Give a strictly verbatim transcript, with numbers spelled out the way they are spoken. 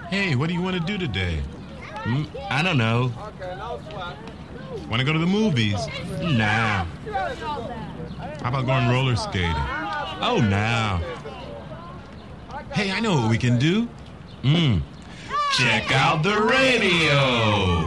Hey, what do you want to do today? Mm, I don't know. Want to go to the movies? Nah. How about going roller skating? Oh, nah. Hey, I know what we can do. Mm. Check out the radio.